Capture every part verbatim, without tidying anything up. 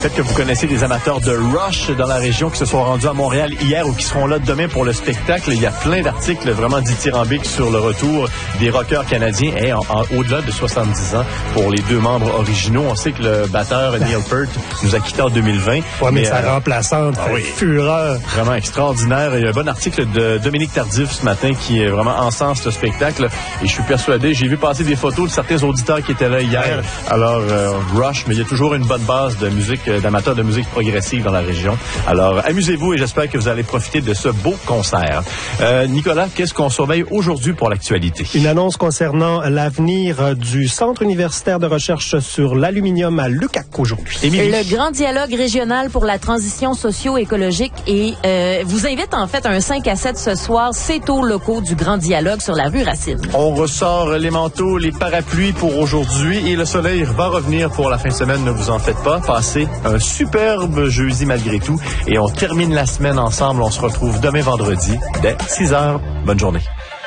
Peut-être que vous connaissez des amateurs de Rush dans la région qui se sont rendus à Montréal hier ou qui seront là demain pour le spectacle. Il y a plein d'articles vraiment dithyrambiques sur le retour des rockers canadiens et en, en, au-delà de soixante-dix ans pour les deux membres originaux. On sait que le batteur Neil Peart nous a quittés en deux mille vingt. Ouais, mais, mais sa euh, remplaçante, ah oui, fureur. Vraiment extraordinaire. Il y a un bon article de Dominique Tardif ce matin qui est vraiment encense ce spectacle. Et je suis persuadé, j'ai vu passer des photos de certains auditeurs qui étaient là hier. Ouais. Alors, euh, Rush, mais il y a toujours une bonne base de musique, d'amateurs de musique progressive dans la région. Alors, amusez-vous et j'espère que vous allez profiter de ce beau concert. Euh, Nicolas, qu'est-ce qu'on surveille aujourd'hui pour l'actualité? Une annonce concernant l'avenir du Centre universitaire de recherche sur l'aluminium à Lucac aujourd'hui. Émilie. Le grand dialogue régional pour la transition socio-écologique et euh, vous invite en fait à un cinq à sept ce soir. C'est aux locaux du grand dialogue sur la rue Racine. On ressort les manteaux, les parapluies pour aujourd'hui et le soleil va revenir pour la fin de semaine. Ne vous en faites pas. Passez un superbe jeudi malgré tout. Et on termine la semaine ensemble. On se retrouve demain vendredi dès six heures. Bonne journée.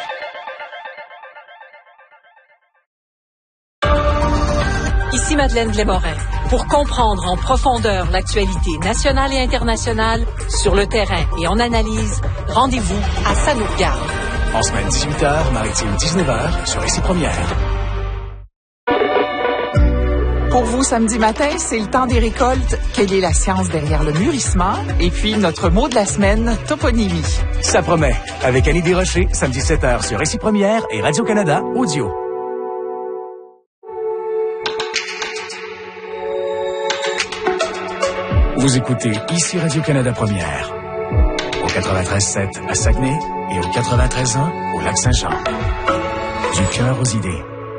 Ici Madeleine Blais-Morin. Pour comprendre en profondeur l'actualité nationale et internationale, sur le terrain et en analyse, rendez-vous à Ça nous regarde. En semaine dix-huit heures, maritime dix-neuf heures, sur Ici Première. Pour vous, samedi matin, c'est le temps des récoltes. Quelle est la science derrière le mûrissement? Et puis, notre mot de la semaine, toponymie. Ça promet. Avec Annie Desrochers, samedi sept heures sur Ici Première et Radio-Canada Audio. Vous écoutez Ici Radio-Canada Première. Au quatre-vingt-treize sept à Saguenay et au quatre-vingt-treize un au Lac-Saint-Jean. Du cœur aux idées.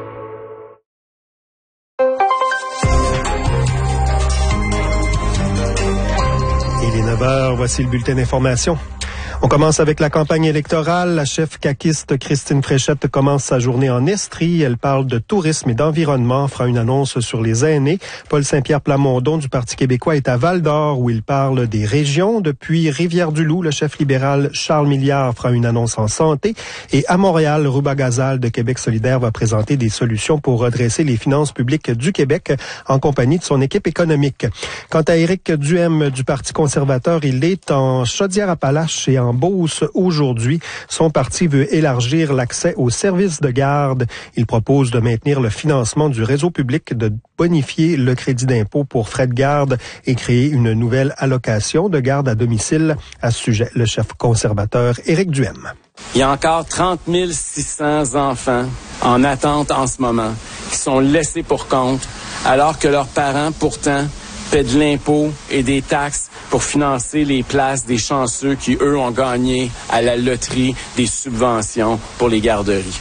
Il est neuf heures, voici le bulletin d'information. On commence avec la campagne électorale. La chef caquiste Christine Fréchette commence sa journée en Estrie. Elle parle de tourisme et d'environnement, fera une annonce sur les aînés. Paul Saint-Pierre Plamondon du Parti québécois est à Val-d'Or où il parle des régions. Depuis Rivière-du-Loup, le chef libéral Charles Milliard fera une annonce en santé. Et à Montréal, Ruba Gazal de Québec solidaire va présenter des solutions pour redresser les finances publiques du Québec en compagnie de son équipe économique. Quant à Éric Duhem du Parti conservateur, il est en Chaudière-Appalaches et en Beauce aujourd'hui. Son parti veut élargir l'accès aux services de garde. Il propose de maintenir le financement du réseau public, de bonifier le crédit d'impôt pour frais de garde et créer une nouvelle allocation de garde à domicile. À ce sujet, le chef conservateur Éric Duhem. Il y a encore trente mille six cents enfants en attente en ce moment qui sont laissés pour compte alors que leurs parents, pourtant, paient de l'impôt et des taxes pour financer les places des chanceux qui, eux, ont gagné à la loterie des subventions pour les garderies.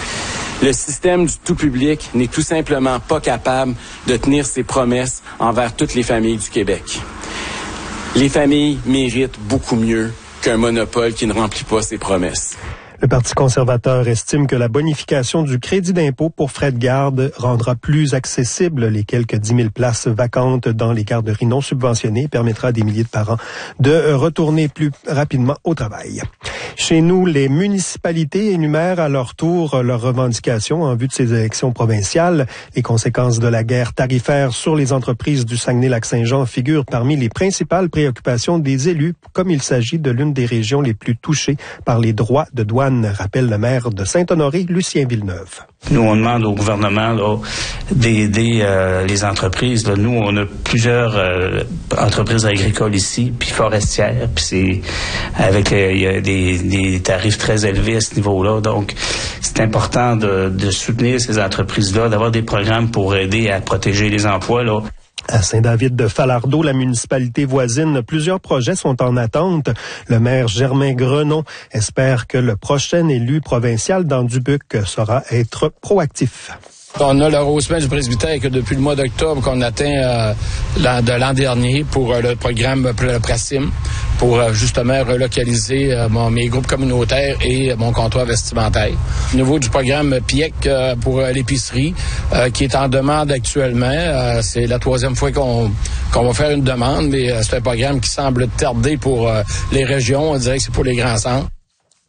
Le système du tout public n'est tout simplement pas capable de tenir ses promesses envers toutes les familles du Québec. Les familles méritent beaucoup mieux qu'un monopole qui ne remplit pas ses promesses. Le Parti conservateur estime que la bonification du crédit d'impôt pour frais de garde rendra plus accessible les quelques dix mille places vacantes dans les garderies non subventionnées et permettra à des milliers de parents de retourner plus rapidement au travail. Chez nous, les municipalités énumèrent à leur tour leurs revendications en vue de ces élections provinciales. Les conséquences de la guerre tarifaire sur les entreprises du Saguenay-Lac-Saint-Jean figurent parmi les principales préoccupations des élus, comme il s'agit de l'une des régions les plus touchées par les droits de douane, rappelle le maire de Saint-Honoré, Lucien Villeneuve. Nous, on demande au gouvernement là, d'aider euh, les entreprises. Là. Nous, on a plusieurs euh, entreprises agricoles ici, puis forestières, puis c'est avec euh, il y a des, des tarifs très élevés à ce niveau-là. Donc, c'est important de, de soutenir ces entreprises-là, d'avoir des programmes pour aider à protéger les emplois, là. À Saint-David-de-Falardeau, la municipalité voisine, plusieurs projets sont en attente. Le maire Germain Grenon espère que le prochain élu provincial dans Dubuc saura être proactif. On a le Rosemont du presbytère que depuis le mois d'octobre qu'on atteint euh, l'an, de l'an dernier pour euh, le programme le Pracim, pour euh, justement relocaliser euh, mon, mes groupes communautaires et euh, mon comptoir vestimentaire. Au niveau du programme P I E C euh, pour euh, l'épicerie, euh, qui est en demande actuellement, euh, c'est la troisième fois qu'on, qu'on va faire une demande, mais euh, c'est un programme qui semble tarder pour euh, les régions. On dirait que c'est pour les grands centres.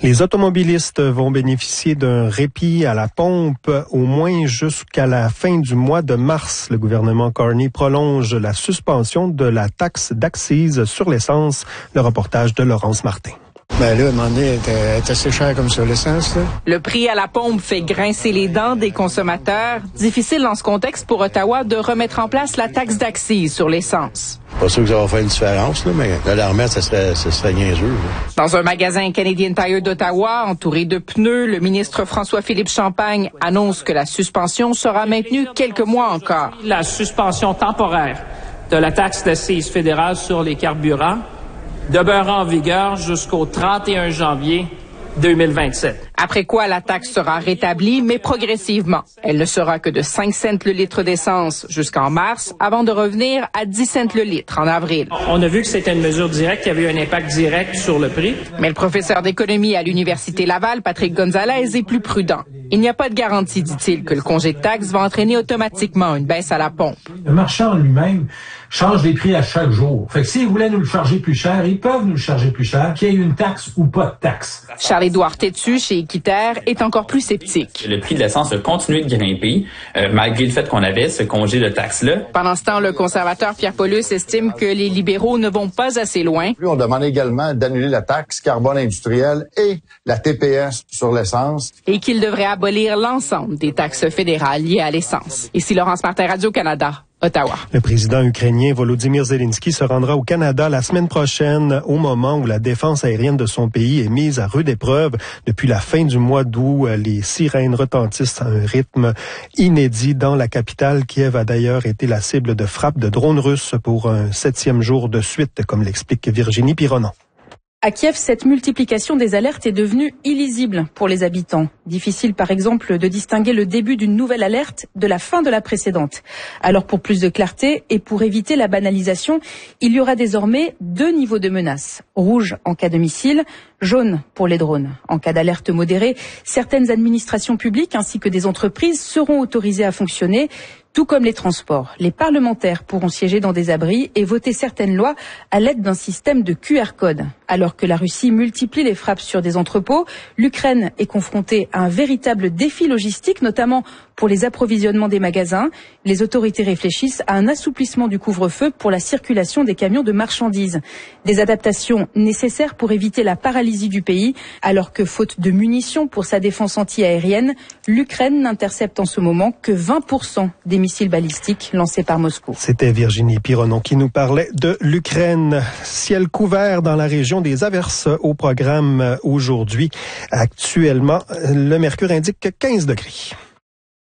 Les automobilistes vont bénéficier d'un répit à la pompe au moins jusqu'à la fin du mois de mars. Le gouvernement Carney prolonge la suspension de la taxe d'accise sur l'essence. Le reportage de Laurence Martin. Ben là, à un moment donné, elle est assez chère comme ça, l'essence, là. Le prix à la pompe fait grincer les dents des consommateurs. Difficile dans ce contexte pour Ottawa de remettre en place la taxe d'accise sur l'essence. Pas sûr que ça va faire une différence, là, mais de la remettre, ça serait, ça serait niaiseux. Là. Dans un magasin Canadian Tire d'Ottawa, entouré de pneus, le ministre François-Philippe Champagne annonce que la suspension sera maintenue quelques mois encore. La suspension temporaire de la taxe d'accise fédérale sur les carburants demeurera en vigueur jusqu'au trente et un janvier deux mille vingt-sept. Après quoi, la taxe sera rétablie, mais progressivement. Elle ne sera que de cinq cents le litre d'essence jusqu'en mars, avant de revenir à dix cents le litre en avril. On a vu que c'était une mesure directe qui avait eu un impact direct sur le prix. Mais le professeur d'économie à l'Université Laval, Patrick Gonzalez, est plus prudent. Il n'y a pas de garantie, dit-il, que le congé de taxe va entraîner automatiquement une baisse à la pompe. Le marchand lui-même change les prix à chaque jour. Fait que s'ils voulaient nous le charger plus cher, ils peuvent nous le charger plus cher, qu'il y ait une taxe ou pas de taxe. Charles-Édouard Tétu, chez Équiterre, est encore plus sceptique. Le prix de l'essence a continué de grimper, euh, malgré le fait qu'on avait ce congé de taxe-là. Pendant ce temps, le conservateur Pierre Paulus estime que les libéraux ne vont pas assez loin. On demande également d'annuler la taxe carbone industrielle et la T P S sur l'essence. Et qu'il devrait abolir l'ensemble des taxes fédérales liées à l'essence. Ici Laurence Martin, Radio-Canada. Ottawa. Le président ukrainien Volodymyr Zelensky se rendra au Canada la semaine prochaine, au moment où la défense aérienne de son pays est mise à rude épreuve. Depuis la fin du mois d'août, les sirènes retentissent à un rythme inédit dans la capitale. Kiev a d'ailleurs été la cible de frappes de drones russes pour un septième jour de suite, comme l'explique Virginie Pironon. À Kiev, cette multiplication des alertes est devenue illisible pour les habitants. Difficile, par exemple, de distinguer le début d'une nouvelle alerte de la fin de la précédente. Alors, pour plus de clarté et pour éviter la banalisation, il y aura désormais deux niveaux de menaces. Rouge en cas de missile, jaune pour les drones. En cas d'alerte modérée, certaines administrations publiques ainsi que des entreprises seront autorisées à fonctionner. Tout comme les transports, les parlementaires pourront siéger dans des abris et voter certaines lois à l'aide d'un système de Q R code. Alors que la Russie multiplie les frappes sur des entrepôts, l'Ukraine est confrontée à un véritable défi logistique, notamment pour les approvisionnements des magasins. Les autorités réfléchissent à un assouplissement du couvre-feu pour la circulation des camions de marchandises. Des adaptations nécessaires pour éviter la paralysie du pays, alors que faute de munitions pour sa défense anti-aérienne, l'Ukraine n'intercepte en ce moment que vingt pour cent des missiles balistiques lancés par Moscou. C'était Virginie Pironon qui nous parlait de l'Ukraine. Ciel couvert dans la région, des averses au programme aujourd'hui. Actuellement, le mercure indique quinze degrés.